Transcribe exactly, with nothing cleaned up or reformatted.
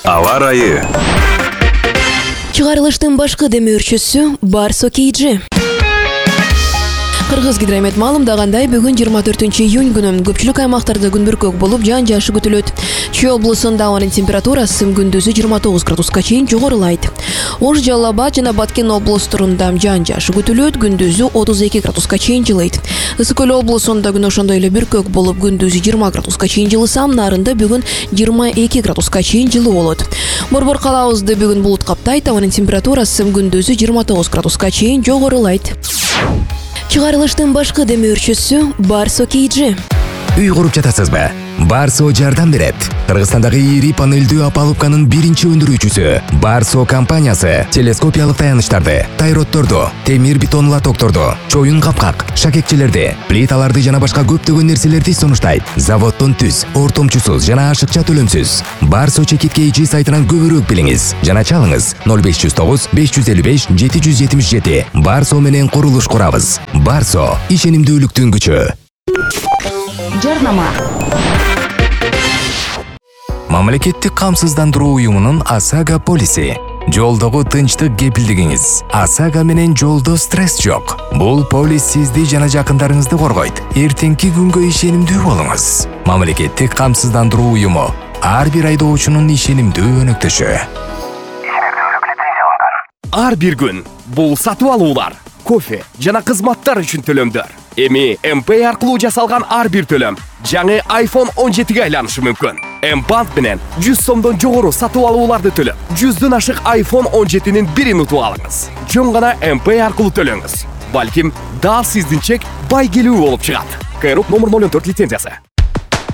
Аба ырайы. Чыгарылыштын башкы демөөрчүсү Барсо Кейджи. Кыргыз гидромет маалымдагандай, бүгүн жыйырма төртүнчү июнь күнү көпчүлүк аймактарда күн бүркөк болуп, жаан жаашы күтүлөт. Чүй облусунда ауанын температурасы күндүзү жыйырма тогуз градуска чейин жогорулайт. Ош, Жалал Абад жана Баткен облустарында жаан жаашы күтүлөт, күндүзү отуз эки градуска чейин жылыйт. Ысык Көл облусунда күн ошондой эле бүркөк болуп, күндүзү жыйырма градуска чейин жылыса, Нарында бүгүн жыйырма эки градуска чейин жылуу болот. Борбор калаабызды бүгүн булут каптайт, ауанын температурасы күндүзү жыйырма тогуз градуска чейин жогорулайт. Чыгарылыштын башкы демөөрчүсү Барсо Кейджи. Үй куруп жатасызбы? Барсо жардам берет. Кыргызстандагы ири панелдүү опалубканын биринчи өндүрүүчүсү Барсо компаниясы телескопиялык таяныштарды, тайротторду, темир бетон лотокторду, чоюн капкак, шакекчелерди, плиталарды жана башка көптөгөн нерселерди сунуштайт. Заводдон түз, ортомчусуз жана ашыкча төлөмсүз. Барсо Чекит Кейджи сайтынан көбүрөөк билиңиз жана чалыңыз ноль беш жүз тогуз беш жүз элүү беш жети жүз жетимиш жети. Барсо менен курулуш курабыз. Барсо ишенимдүүлүктүн күчү. Жарнама. Мамлекеттик камсыздандыруу уюмунун ОСАГО полиси. Жолдогу тынчтык кепилдигиңиз. ОСАГО менен жолдо стресс жок. Бул полис сизди жана жакындарыңызды коргойт. Эртеңки күнгө ишенимдүү болуңуз. Мамлекеттик камсыздандыруу уюму. Ар бир айдоочунун ишенимдүү өнөктөшү. Ар бир күн бул сатып алуулар, кофе жана кызматтар үчүн төлөмдөр. Эми эм пэй аркылуу жасалган ар бир төлөм жаңы айфон он жетиге айланышы мүмкүн. М-банк менен жүз сомдон жогору сатып алууларды төлөп, жүздөн ашык айфон он жетинин бирин утуп алыңыз. Жөн гана эм пэй аркылуу төлөңүз. Балким дал сиздин чек бай келүү болуп чыгат. Кайрук номер ноль он төрт лицензиясы.